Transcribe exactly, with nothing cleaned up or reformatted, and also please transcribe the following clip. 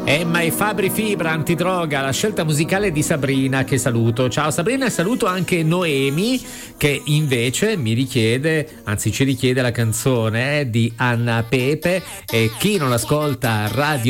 Emma e Fabri Fibra, Antidroga, la scelta musicale di Sabrina, che saluto. Ciao Sabrina, e saluto anche Noemi, che invece mi richiede, anzi ci richiede la canzone eh, di Anna Pepe, e chi non ascolta Radio